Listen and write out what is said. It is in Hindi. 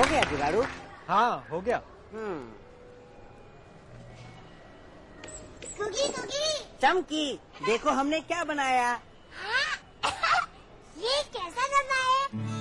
गया जुगाड़ू? हाँ हो गया। कुकी कुकी चमकी, देखो हमने क्या बनाया। हाँ? ये कैसा डब्बा है?